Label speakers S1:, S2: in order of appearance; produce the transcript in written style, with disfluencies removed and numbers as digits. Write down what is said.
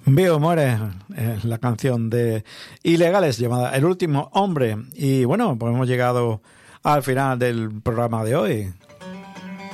S1: Vivo Muere, la canción de Ilegales llamada El Último Hombre. Y bueno, pues hemos llegado al final del programa de hoy.